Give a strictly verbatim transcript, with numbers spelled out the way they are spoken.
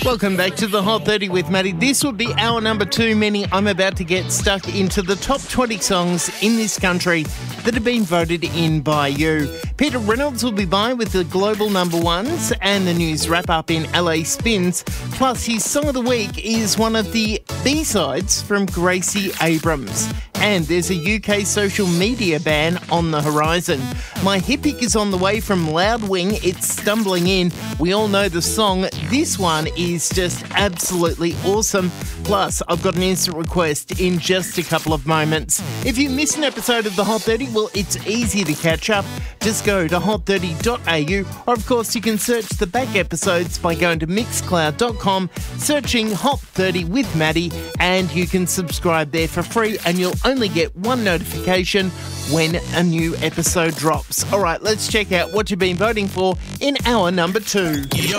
Welcome back to the Hot thirty with Maddie. This would be hour number two, meaning I'm about to get stuck into the top twenty songs in this country that have been voted in by you. Peter Reynolds will be by with the global number ones and the news wrap-up in L A Spins. Plus, his Song of the Week is one of the B-sides from Gracie Abrams. And there's a U K social media ban on the horizon. My hit pick is on the way from Loudwing. It's Stumbling In. We all know the song. This one is just absolutely awesome. Plus, I've got an instant request in just a couple of moments. If you miss an episode of the Hot thirty, well, it's easy to catch up. Just go to hot thirty dot a u, or of course you can search the back episodes by going to mixcloud dot com, searching Hot thirty with Maddie, and you can subscribe there for free, and you'll only get one notification when a new episode drops. All right, let's check out what you've been voting for in hour number two.